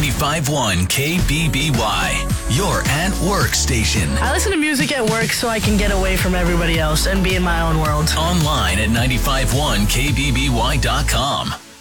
95.1 KBBY, your at work station. I listen to music at work so I can get away from everybody else and be in my own world. Online at 95.1KBBY.com.